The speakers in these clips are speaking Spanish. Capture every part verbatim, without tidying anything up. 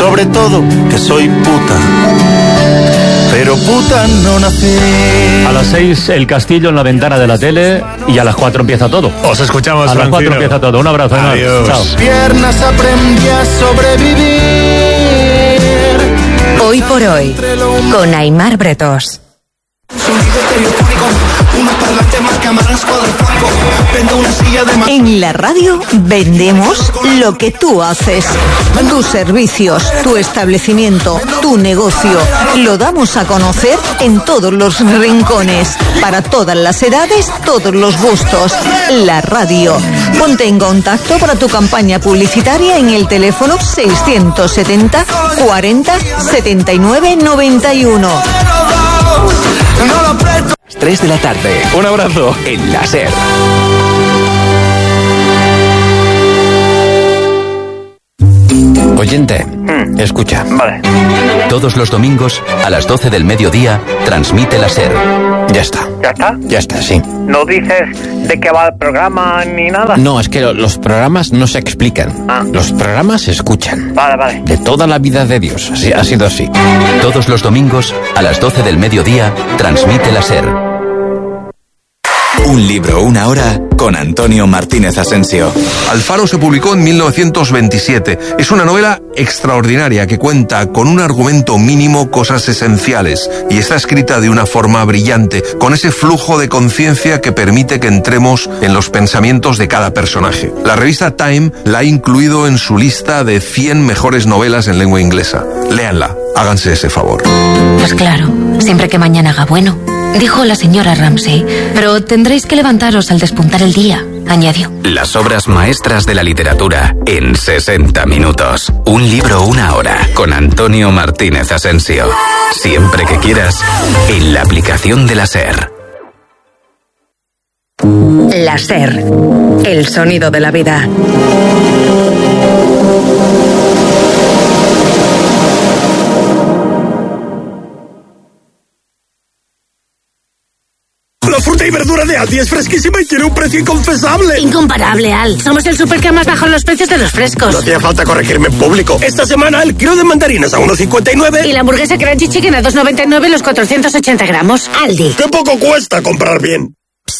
sobre todo que soy puta, pero puta no nací. A las seis el castillo en la ventana de la tele y a las cuatro empieza todo. Os escuchamos, A las Francino. cuatro empieza todo. Un abrazo. Adiós. Chao. Piernas aprendí a sobrevivir. Hoy por hoy, con Aimar Bretos. En la radio vendemos lo que tú haces. Tus servicios, tu establecimiento, tu negocio. Lo damos a conocer en todos los rincones. Para todas las edades, todos los gustos. La radio. Ponte en contacto para tu campaña publicitaria en el teléfono seiscientos setenta cuarenta setenta y nueve noventa y uno. tres de la tarde. Un abrazo. En la SER. Oyente, Mm. escucha. Vale. Todos los domingos, a las doce del mediodía, transmite la SER. Ya está. ¿Ya está? Ya está, sí. ¿No dices de qué va el programa ni nada? No, es que lo- los programas no se explican. Ah. Los programas se escuchan. Vale, vale. De toda la vida de Dios. Así, ha sido así. Todos los domingos, a las doce del mediodía, transmite la SER. Un libro, una hora, con Antonio Martínez Asensio. Alfaro se publicó en mil novecientos veintisiete. Es una novela extraordinaria que cuenta con un argumento mínimo cosas esenciales y está escrita de una forma brillante, con ese flujo de conciencia que permite que entremos en los pensamientos de cada personaje. La revista Time la ha incluido en su lista de cien mejores novelas en lengua inglesa. Léanla, háganse ese favor. Pues claro, siempre que mañana haga bueno, dijo la señora Ramsay. Pero tendréis que levantaros al despuntar el día, añadió. Las obras maestras de la literatura en sesenta minutos. Un libro, una hora, con Antonio Martínez Asensio. Siempre que quieras, en la aplicación de la SER. La SER, el sonido de la vida. La fruta y verdura de Aldi es fresquísima y tiene un precio inconfesable. Incomparable, Al. Somos el super que más bajan los precios de los frescos. No hacía falta corregirme en público. Esta semana el kilo de mandarinas a uno cincuenta y nueve. Y la hamburguesa Crunchy Chicken a dos noventa y nueve los cuatrocientos ochenta gramos. Aldi. ¡Qué poco cuesta comprar bien!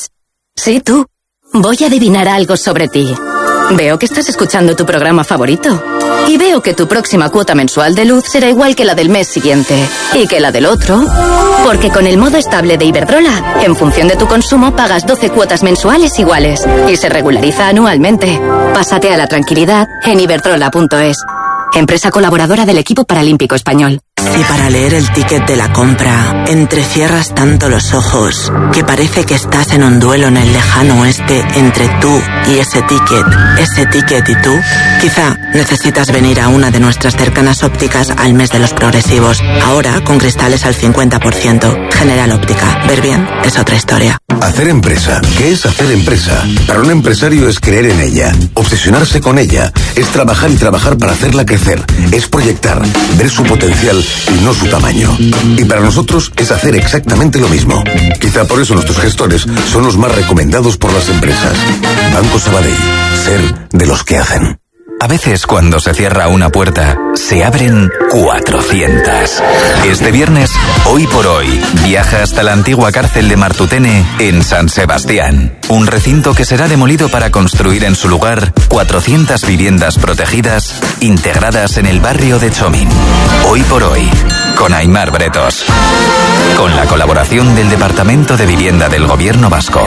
Sí, tú. Voy a adivinar algo sobre ti. Veo que estás escuchando tu programa favorito. Y veo que tu próxima cuota mensual de luz será igual que la del mes siguiente. Y que la del otro. Porque con el modo estable de Iberdrola, en función de tu consumo, pagas doce cuotas mensuales iguales. Y se regulariza anualmente. Pásate a la tranquilidad en iberdrola punto es. Empresa colaboradora del equipo paralímpico español. Si para leer el ticket de la compra entrecierras tanto los ojos que parece que estás en un duelo en el lejano oeste entre tú y ese ticket, ese ticket y tú, quizá necesitas venir a una de nuestras cercanas ópticas al mes de los progresivos. Ahora con cristales al cincuenta por ciento. General Óptica. Ver bien es otra historia. Hacer empresa. ¿Qué es hacer empresa? Para un empresario es creer en ella, obsesionarse con ella, es trabajar y trabajar para hacerla crecer, es proyectar, ver su potencial y no su tamaño. Y para nosotros es hacer exactamente lo mismo. Quizá por eso nuestros gestores son los más recomendados por las empresas. Banco Sabadell. Ser de los que hacen. A veces cuando se cierra una puerta, se abren cuatrocientas. Este viernes, Hoy por Hoy, viaja hasta la antigua cárcel de Martutene en San Sebastián. Un recinto que será demolido para construir en su lugar cuatrocientas viviendas protegidas integradas en el barrio de Chomín. Hoy por Hoy, con Aimar Bretos. Con la colaboración del Departamento de Vivienda del Gobierno Vasco.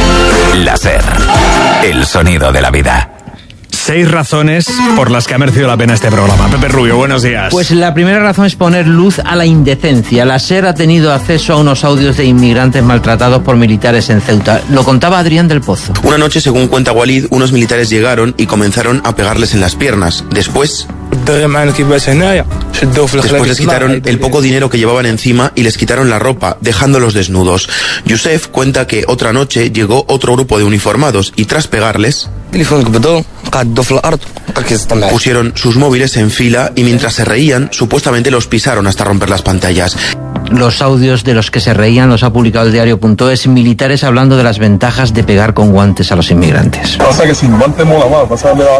La SER, el sonido de la vida. Seis razones por las que ha merecido la pena este programa. Pepe Rubio, buenos días. Pues la primera razón es poner luz a la indecencia. La SER ha tenido acceso a unos audios de inmigrantes maltratados por militares en Ceuta. Lo contaba Adrián del Pozo. Una noche, según cuenta Walid, unos militares llegaron y comenzaron a pegarles en las piernas. Después... Después les quitaron el poco dinero que llevaban encima y les quitaron la ropa, dejándolos desnudos. Youssef cuenta que otra noche llegó otro grupo de uniformados y tras pegarles... pusieron sus móviles en fila y mientras se reían, supuestamente los pisaron hasta romper las pantallas. Los audios de los que se reían los ha publicado el diario punto es, militares hablando de las ventajas de pegar con guantes a los inmigrantes. Pasa que sin guantes mola más, pasa de la...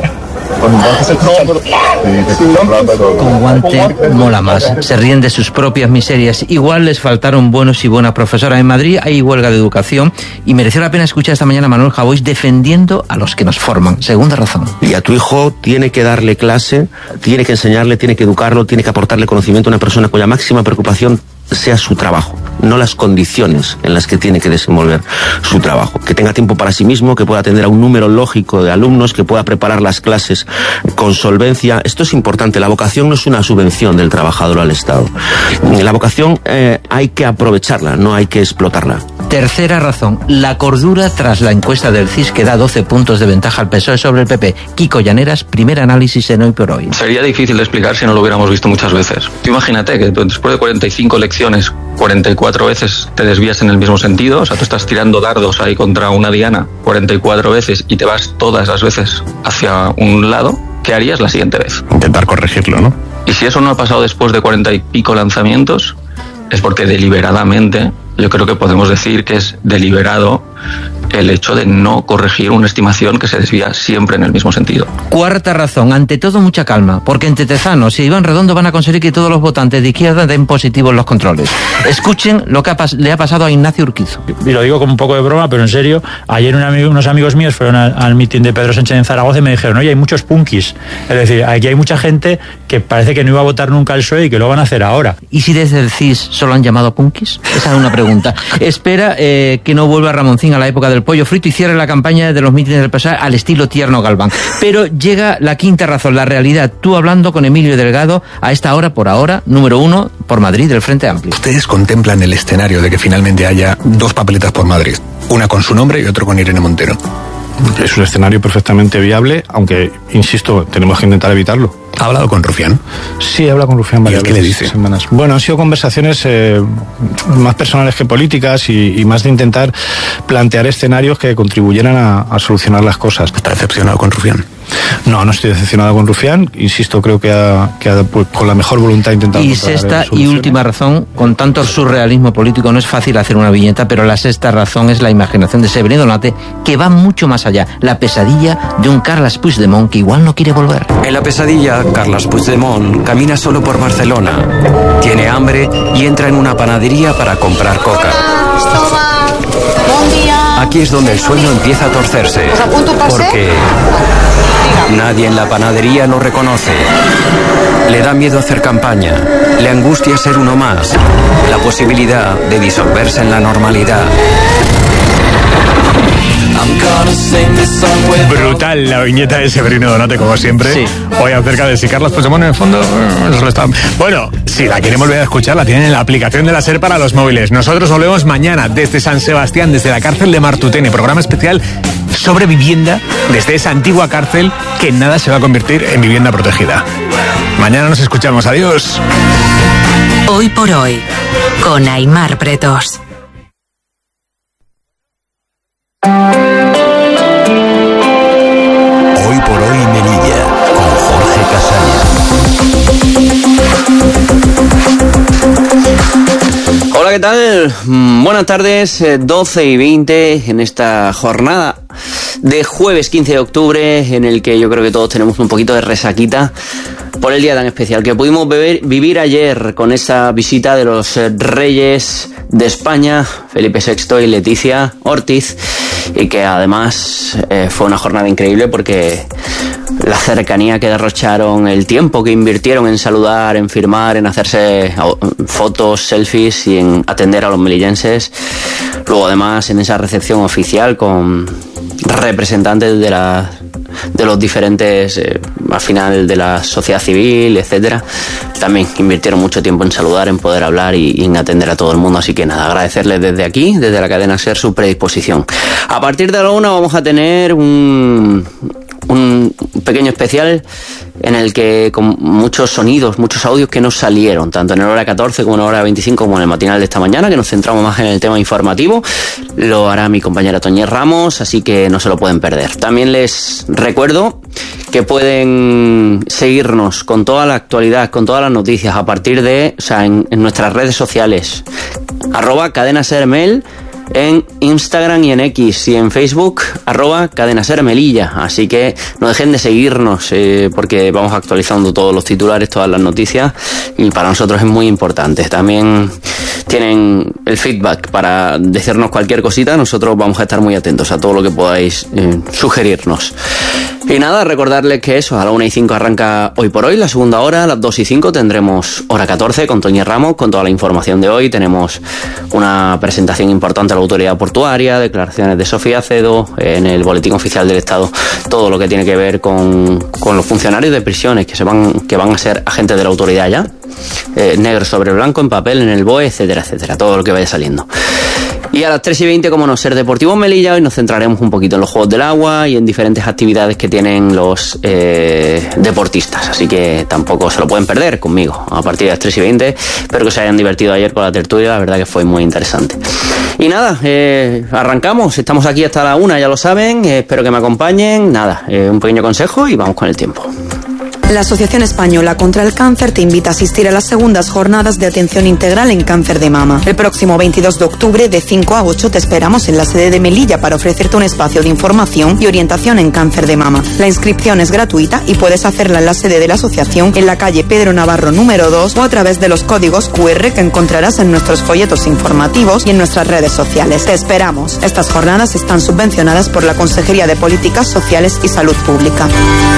Con guante mola más. Se ríen de sus propias miserias. Igual les faltaron buenos y buenas profesoras. En Madrid hay huelga de educación y mereció la pena escuchar esta mañana a Manuel Javois defendiendo a los que nos forman. Segunda razón. Y a tu hijo tiene que darle clase, tiene que enseñarle, tiene que educarlo, tiene que aportarle conocimiento a una persona cuya máxima preocupación sea su trabajo, no las condiciones en las que tiene que desenvolver su trabajo. Que tenga tiempo para sí mismo, que pueda atender a un número lógico de alumnos, que pueda preparar las clases con solvencia. Esto es importante. La vocación no es una subvención del trabajador al Estado. La vocación eh, hay que aprovecharla, no hay que explotarla. Tercera razón, la cordura tras la encuesta del C I S que da doce puntos de ventaja al P S O E sobre el P P. Kiko Llaneras, primer análisis en Hoy por Hoy. Sería difícil de explicar si no lo hubiéramos visto muchas veces. Tú imagínate que después de cuarenta y cinco lecciones, cuarenta y cuatro veces te desvías en el mismo sentido, o sea, tú estás tirando dardos ahí contra una diana cuarenta y cuatro veces y te vas todas las veces hacia un lado. ¿Qué harías la siguiente vez? Intentar corregirlo, ¿no? Y si eso no ha pasado después de cuarenta y pico lanzamientos, es porque deliberadamente, yo creo que podemos decir que es deliberado el hecho de no corregir una estimación que se desvía siempre en el mismo sentido. Cuarta razón, ante todo mucha calma, porque entre Tezanos y Iván Redondo van a conseguir que todos los votantes de izquierda den positivos los controles. Escuchen lo que ha le ha pasado a Ignacio Urquizo. Y lo digo como un poco de broma, pero en serio, ayer un amigo, unos amigos míos fueron al, al mitin de Pedro Sánchez en Zaragoza y me dijeron, oye, hay muchos punkis. Es decir, aquí hay mucha gente que parece que no iba a votar nunca al P S O E y que lo van a hacer ahora. ¿Y si desde el C I S solo han llamado punkis? Esa es una pregunta. Espera eh, que no vuelva Ramoncín a la época del pollo frito y cierre la campaña de los mítines del P S O E al estilo Tierno Galván. Pero llega la quinta razón, la realidad. Tú hablando con Emilio Delgado a esta hora, por ahora, número uno por Madrid del Frente Amplio. Ustedes contemplan el escenario de que finalmente haya dos papeletas por Madrid, una con su nombre y otro con Irene Montero. Es un escenario perfectamente viable, aunque, insisto, tenemos que intentar evitarlo. ¿Ha hablado con Rufián? Sí, he hablado con Rufián varias veces. ¿Y qué le dice? Semanas. Bueno, han sido conversaciones eh, más personales que políticas y, y más de intentar plantear escenarios que contribuyeran a, a solucionar las cosas. ¿Está decepcionado con Rufián? No, no estoy decepcionado con Rufián. Insisto, creo que ha, que ha pues, con la mejor voluntad intentado. Y sexta y última razón, con tanto surrealismo político no es fácil hacer una viñeta, pero la sexta razón es la imaginación de Severino Donate, que va mucho más allá. La pesadilla de un Carles Puigdemont que igual no quiere volver. En la pesadilla, Carles Puigdemont camina solo por Barcelona. Tiene hambre y entra en una panadería para comprar coca. Aquí es donde el sueño empieza a torcerse. Porque nadie en la panadería lo reconoce. Le da miedo hacer campaña. Le angustia ser uno más. La posibilidad de disolverse en la normalidad. Brutal la viñeta de Severino Donate, como siempre. Sí. Hoy acerca de si Carles Puigdemont en el fondo nos lo está... Bueno, si la quieren volver a escuchar, la tienen en la aplicación de la SER para los móviles. Nosotros volvemos mañana desde San Sebastián, desde la cárcel de Martutene. Programa especial sobre vivienda desde esa antigua cárcel que en nada se va a convertir en vivienda protegida. Mañana nos escuchamos. Adiós. Hoy por hoy, con Aimar Pretos. Hoy por hoy Melilla, con Jorge Casaña. Hola, ¿qué tal? Buenas tardes, doce y veinte en esta jornada de jueves quince de octubre, en el que yo creo que todos tenemos un poquito de resaquita por el día tan especial que pudimos beber, vivir ayer con esa visita de los Reyes de España, Felipe sexto y Leticia Ortiz, y que además eh, fue una jornada increíble porque la cercanía que derrocharon, el tiempo que invirtieron en saludar, en firmar, en hacerse fotos, selfies y en atender a los melillenses. Luego además en esa recepción oficial con representantes de la de los diferentes eh, al final de la sociedad civil, etcétera, también invirtieron mucho tiempo en saludar, en poder hablar y, y en atender a todo el mundo, así que nada, agradecerles desde aquí, desde la cadena SER, su predisposición. A partir de la una vamos a tener un un pequeño especial en el que con muchos sonidos, muchos audios que nos salieron, tanto en el hora catorce como en el hora veinticinco como en el matinal de esta mañana, que nos centramos más en el tema informativo. Lo hará mi compañera Toñez Ramos, así que no se lo pueden perder. También les recuerdo que pueden seguirnos con toda la actualidad, con todas las noticias a partir de, o sea, en, en nuestras redes sociales, arroba cadena ser mail, en Instagram y en X, y en Facebook, arroba Cadena Ser Melilla. Así que no dejen de seguirnos, eh, porque vamos actualizando todos los titulares, todas las noticias, y para nosotros es muy importante. También tienen el feedback para decirnos cualquier cosita. Nosotros vamos a estar muy atentos a todo lo que podáis eh, sugerirnos. Y nada, recordarles que eso, a la una y cinco arranca Hoy por Hoy, la segunda hora. A las dos y cinco tendremos Hora catorce con Toñi Ramos, con toda la información de hoy. Tenemos una presentación importante a la autoridad portuaria, declaraciones de Sofía Acedo, en el Boletín Oficial del Estado, todo lo que tiene que ver con, con los funcionarios de prisiones que, se van, que van a ser agentes de la autoridad ya. Eh, negro sobre blanco, en papel, en el B O E, etcétera, etcétera, todo lo que vaya saliendo. Y a las tres y veinte, como no, Ser Deportivo en Melilla. Hoy nos centraremos un poquito en los Juegos del Agua y en diferentes actividades que tienen los eh, deportistas, así que tampoco se lo pueden perder conmigo a partir de las tres y veinte. Espero que se hayan divertido ayer con la tertulia, la verdad que fue muy interesante. Y nada, eh, arrancamos, estamos aquí hasta la una, ya lo saben, eh, espero que me acompañen. Nada, eh, un pequeño consejo y vamos con el tiempo. La Asociación Española contra el Cáncer te invita a asistir a las segundas jornadas de atención integral en cáncer de mama. El próximo veintidós de octubre, de cinco a ocho, te esperamos en la sede de Melilla para ofrecerte un espacio de información y orientación en cáncer de mama. La inscripción es gratuita y puedes hacerla en la sede de la asociación, en la calle Pedro Navarro número dos, o a través de los códigos cu erre que encontrarás en nuestros folletos informativos y en nuestras redes sociales. Te esperamos. Estas jornadas están subvencionadas por la Consejería de Políticas Sociales y Salud Pública.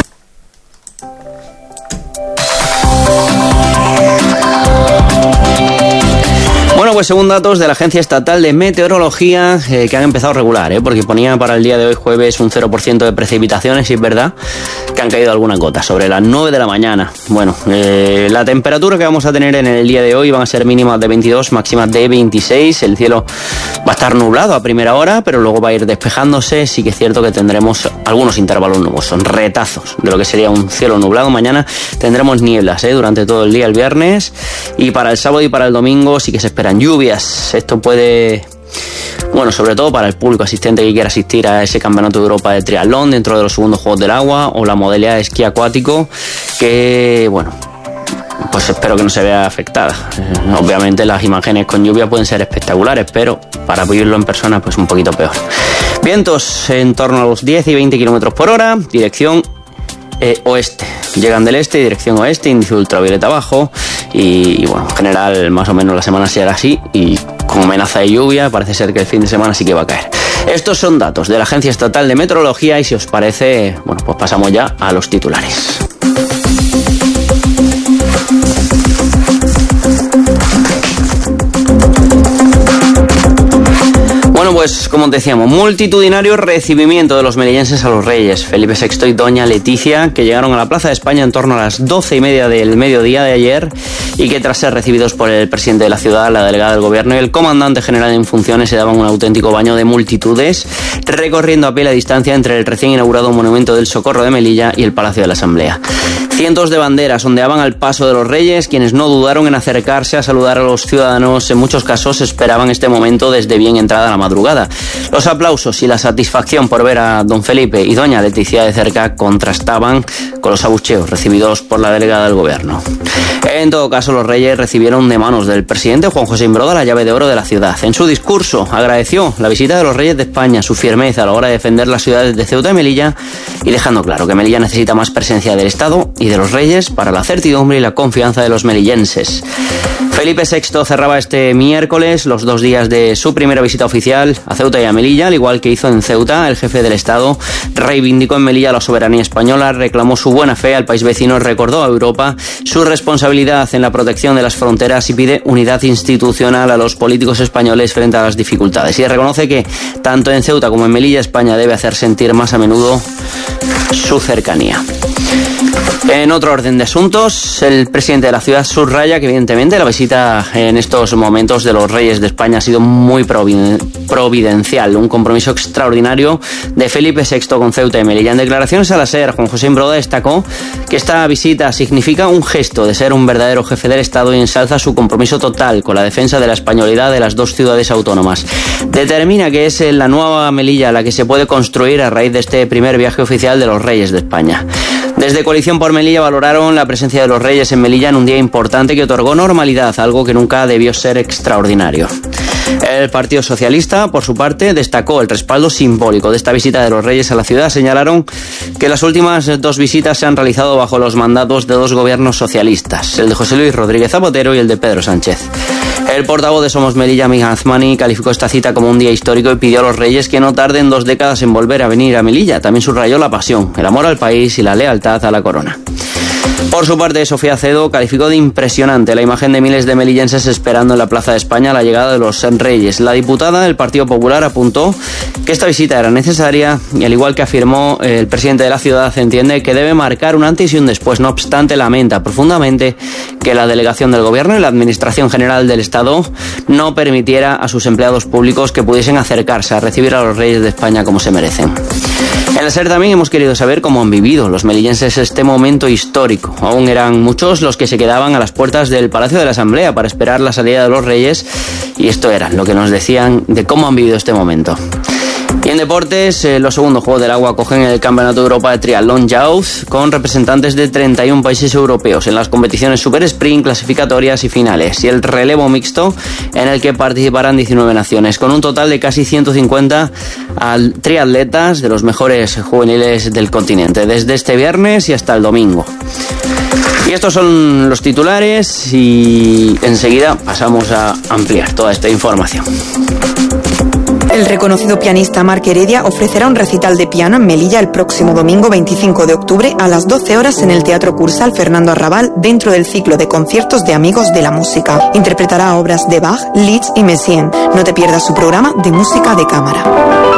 Bueno, pues según datos de la Agencia Estatal de Meteorología, eh, que han empezado a regular, eh, porque ponía para el día de hoy jueves un cero por ciento de precipitaciones, y es verdad que han caído algunas gotas sobre las nueve de la mañana. Bueno, eh, la temperatura que vamos a tener en el día de hoy van a ser mínimas de veintidós, máximas de veintiséis. El cielo va a estar nublado a primera hora, pero luego va a ir despejándose. Sí que es cierto que tendremos algunos intervalos nubosos, retazos de lo que sería un cielo nublado. Mañana tendremos nieblas eh, durante todo el día el viernes, y para el sábado y para el domingo sí que se esperan lluvias. Esto puede, bueno, sobre todo para el público asistente que quiera asistir a ese Campeonato de Europa de triatlón dentro de los segundos Juegos del Agua, o la modalidad de esquí acuático, que, bueno, pues espero que no se vea afectada. Eh, obviamente las imágenes con lluvia pueden ser espectaculares, pero para vivirlo en persona pues un poquito peor. Vientos en torno a los diez y veinte kilómetros por hora, dirección eh, oeste. Llegan del este, dirección oeste, índice ultravioleta bajo, y, y bueno, en general más o menos la semana será así, y con amenaza de lluvia. Parece ser que el fin de semana sí que va a caer. Estos son datos de la Agencia Estatal de Meteorología, y si os parece, bueno, pues pasamos ya a los titulares. Bueno, pues como decíamos, multitudinario recibimiento de los melillenses a los Reyes Felipe sexto y doña Leticia, que llegaron a la Plaza de España en torno a las doce y media del mediodía de ayer, y que tras ser recibidos por el presidente de la ciudad, la delegada del gobierno y el comandante general en funciones, se daban un auténtico baño de multitudes, recorriendo a pie la distancia entre el recién inaugurado Monumento del Socorro de Melilla y el Palacio de la Asamblea. Cientos de banderas ondeaban al paso de los Reyes, quienes no dudaron en acercarse a saludar a los ciudadanos. En muchos casos esperaban este momento desde bien entrada la madrugada. Los aplausos y la satisfacción por ver a don Felipe y doña Leticia de cerca contrastaban con los abucheos recibidos por la delegada del gobierno. En todo caso, los Reyes recibieron de manos del presidente Juan José Imbroda la llave de oro de la ciudad. En su discurso agradeció la visita de los Reyes de España, su firmeza a la hora de defender las ciudades de Ceuta y Melilla, y dejando claro que Melilla necesita más presencia del Estado y de los Reyes para la certidumbre y la confianza de los melillenses. Felipe sexto cerraba este miércoles los dos días de su primera visita oficial a Ceuta y a Melilla, al igual que hizo en Ceuta. El jefe del Estado reivindicó en Melilla la soberanía española, reclamó su buena fe al país vecino, recordó a Europa su responsabilidad en la protección de las fronteras y pide unidad institucional a los políticos españoles frente a las dificultades. Y reconoce que tanto en Ceuta como en Melilla España debe hacer sentir más a menudo su cercanía. En otro orden de asuntos, el presidente de la ciudad subraya que evidentemente la visita en estos momentos de los Reyes de España ha sido muy providencial, un compromiso extraordinario de Felipe sexto con Ceuta y Melilla. En declaraciones a la SER, Juan José Imbroda destacó que esta visita significa un gesto de ser un verdadero jefe del Estado y ensalza su compromiso total con la defensa de la españolidad de las dos ciudades autónomas. Determina que es la nueva Melilla la que se puede construir a raíz de este primer viaje oficial de los Reyes de España. Desde Coalición por Melilla valoraron la presencia de los Reyes en Melilla en un día importante que otorgó normalidad, algo que nunca debió ser extraordinario. El Partido Socialista, por su parte, destacó el respaldo simbólico de esta visita de los Reyes a la ciudad. Señalaron que las últimas dos visitas se han realizado bajo los mandatos de dos gobiernos socialistas, el de José Luis Rodríguez Zapatero y el de Pedro Sánchez. El portavoz de Somos Melilla, Miguel Azmani, calificó esta cita como un día histórico y pidió a los Reyes que no tarden dos décadas en volver a venir a Melilla. También subrayó la pasión, el amor al país y la lealtad a la corona. Por su parte, Sofía Acedo calificó de impresionante la imagen de miles de melillenses esperando en la Plaza de España la llegada de los Reyes. La diputada del Partido Popular apuntó que esta visita era necesaria y, al igual que afirmó el presidente de la ciudad, entiende que debe marcar un antes y un después. No obstante, lamenta profundamente que la delegación del Gobierno y la Administración General del Estado no permitiera a sus empleados públicos que pudiesen acercarse a recibir a los Reyes de España como se merecen. En el SER también hemos querido saber cómo han vivido los melillenses este momento histórico. Aún eran muchos los que se quedaban a las puertas del Palacio de la Asamblea para esperar la salida de los Reyes, y esto era lo que nos decían de cómo han vivido este momento. Y en deportes, eh, los segundos Juegos del Agua acogen el Campeonato de Europa de Triatlón Youth con representantes de treinta y un países europeos en las competiciones Super Sprint, clasificatorias y finales, y el relevo mixto en el que participarán diecinueve naciones, con un total de casi ciento cincuenta triatletas de los mejores juveniles del continente, desde este viernes y hasta el domingo. Y estos son los titulares y enseguida pasamos a ampliar toda esta información. El reconocido pianista Marc Heredia ofrecerá un recital de piano en Melilla el próximo domingo veinticinco de octubre a las doce horas en el Teatro Cursal Fernando Arrabal, dentro del ciclo de conciertos de Amigos de la Música. Interpretará obras de Bach, Liszt y Messiaen. No te pierdas su programa de música de cámara.